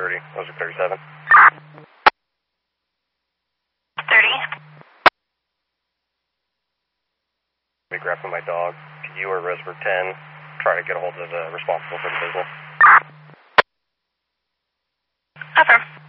30, Ozark 37. 30. Be grabbing my dog. Could you or Reservoir 10 try to get a hold of the responsible for the business? Affirm.